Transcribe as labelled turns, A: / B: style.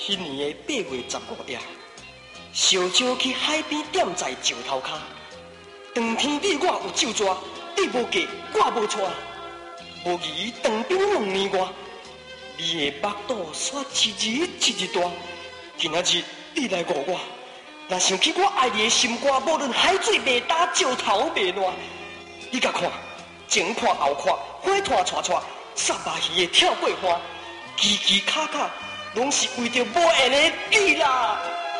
A: 迄年的8月15夜，小酒去海边踮在石头骹，当天你我有酒抓，你无嫁我无娶，无疑当兵2年外，你的目肚煞一日一日大。今仔日你来误我，若想起我爱你的心肝，无论海水未干，石头未烂，你甲看，前看后看，花拖串串，杀肉鱼的跳过花，枝枝卡卡，拢是为着无缘的你啦。